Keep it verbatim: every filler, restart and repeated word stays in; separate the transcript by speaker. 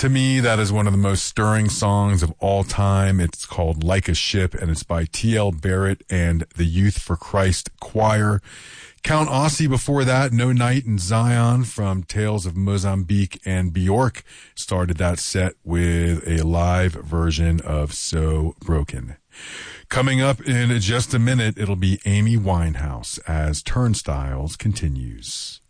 Speaker 1: To me, that is one of the most stirring songs of all time. It's called Like a Ship, and it's by T L Barrett and the Youth for Christ Choir. Count Ossie before that, No Night in Zion from Tales of Mozambique, and Bjork started that set with a live version of So Broken. Coming up in just a minute, it'll be Amy Winehouse as Turnstiles continues.